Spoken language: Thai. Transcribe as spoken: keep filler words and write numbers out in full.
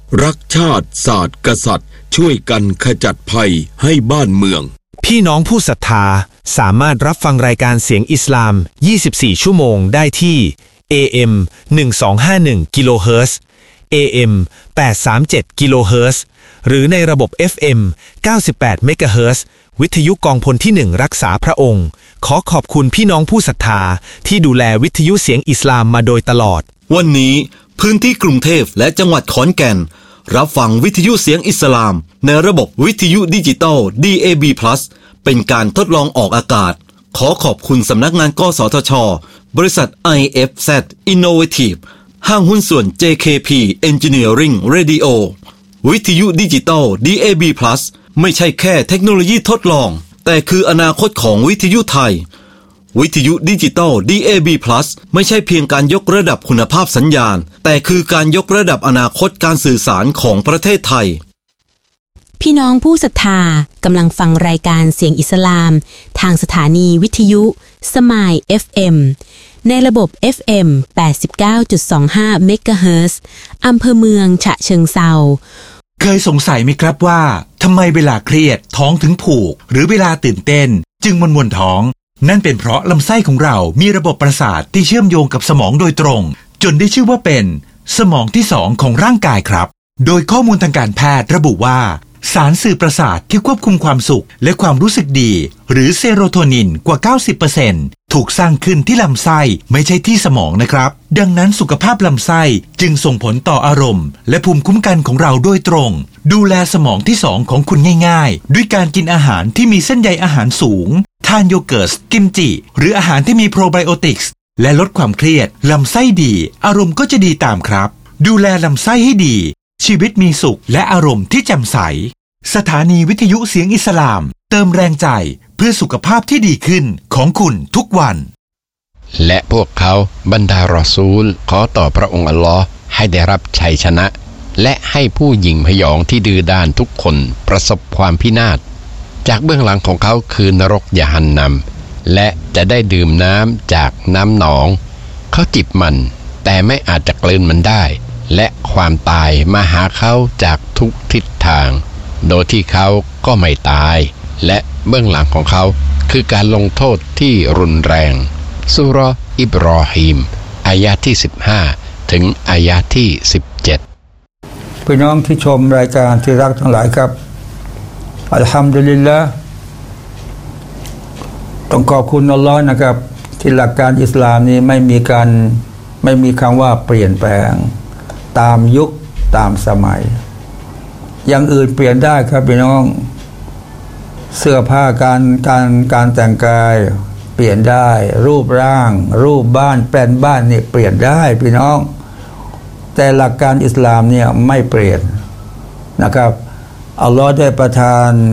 รักชาติศาสตร์กษัตริย์ช่วยกันขจัดภัยให้บ้านเมืองพี่น้องผู้ศรัทธาสามารถรับฟังรายการเสียงอิสลามยี่สิบสี่ชั่วโมงได้ที่ เอ เอ็ม หนึ่งสองห้าหนึ่ง กิโลเฮิรตซ์ เอ เอ็ม แปดสามเจ็ด กิโลเฮิรตซ์หรือในระบบ เอฟ เอ็ม เก้าสิบแปด เมกะเฮิรตซ์วิทยุกองพลที่หนึ่งรักษาพระองค์ขอขอบคุณพี่น้องผู้ศรัทธาที่ดูแลวิทยุเสียงอิสลามมาโดยตลอดวันนี้พื้นที่กรุงเทพและจังหวัดขอนแก่นรับฟังวิทยุเสียงอิสลามในระบบวิทยุดิจิตอล ดี เอ บี พลัส เป็นการทดลองออกอากาศขอขอบคุณสำนักงานกสทช.บริษัท ไอ เอฟ แซด Innovative ห้างหุ้นส่วน เจ เค พี Engineering Radio วิทยุดิจิตอล ดี เอ บี พลัส ไม่ใช่แค่เทคโนโลยีทดลองแต่คืออนาคตของวิทยุไทยวิทยุดิจิตอล ดี เอ บี พลัส ไม่ใช่เพียงการยกระดับคุณภาพสัญญาณแต่คือการยกระดับอนาคตการสื่อสารของประเทศไทยพี่น้องผู้ศรัทธากำลังฟังรายการเสียงอิสลามทางสถานีวิทยุสมาย เอฟ เอ็ม ในระบบ เอฟ เอ็ม แปดสิบเก้าจุดสองห้า เมกะเฮิรตซ์อำเภอเมืองฉะเชิงเทราเคยสงสัยไหมครับว่าทำไมเวลาเครียดท้องถึงผูกหรือเวลาตื่นเต้นจึงมวนๆท้องนั่นเป็นเพราะลำไส้ของเรามีระบบประสาทที่เชื่อมโยงกับสมองโดยตรงจนได้ชื่อว่าเป็นสมองที่สองของร่างกายครับโดยข้อมูลทางการแพทย์ระบุว่าสารสื่อประสาทที่ควบคุมความสุขและความรู้สึกดีหรือเซโรโทนินกว่า เก้าสิบเปอร์เซ็นต์ ถูกสร้างขึ้นที่ลำไส้ไม่ใช่ที่สมองนะครับดังนั้นสุขภาพลำไส้จึงส่งผลต่ออารมณ์และภูมิคุ้มกันของเราโดยตรงดูแลสมองที่สองของคุณง่ายๆด้วยการกินอาหารที่มีเส้นใยอาหารสูงทานโยเกิร์ตกิมจิหรืออาหารที่มีโปรไบโอติกส์และลดความเครียดลำไส้ดีอารมณ์ก็จะดีตามครับดูแลลำไส้ให้ดีชีวิตมีสุขและอารมณ์ที่แจ่มใสสถานีวิทยุเสียงอิสลามเติมแรงใจเพื่อสุขภาพที่ดีขึ้นของคุณทุกวันและพวกเขาบรรดารอซูลขอต่อพระองค์อัลลอฮ์ให้ได้รับชัยชนะและให้ผู้หยิ่งพยองที่ดื้อด้านทุกคนประสบความพินาศจากเบื้องหลังของเขาคือนรกยะฮันนัมและจะได้ดื่มน้ำจากน้ำหนองเขาจิบมันแต่ไม่อาจจะกลืนมันได้และความตายมาหาเขาจากทุกทิศทางโดยที่เขาก็ไม่ตายและเบื้องหลังของเขาคือการลงโทษที่รุนแรงซูเราะห์อิบรอฮีมอายะที่สิบห้าถึงอายะที่สิบเจ็ดพี่น้องที่ชมรายการที่รักทั้งหลายครับอัลฮัมดุลิลละห์ต้องขอบคุณอัลลอฮ์นะครับที่หลักการอิสลามนี้ไม่มีการไม่มีคำว่าเปลี่ยนแปลงตามยุคตามสมัยอย่างอื่นเปลี่ยนได้ครับพี่น้องเสื้อผ้าการการการแต่งกายเปลี่ยนได้รูปร่างรูปบ้านแปลนบ้านเนี่ยเปลี่ยนได้พี่น้องแต่หลักการอิสลามเนี่ยไม่เปลี่ยนนะครับอัลลอฮ์ได้ประทาน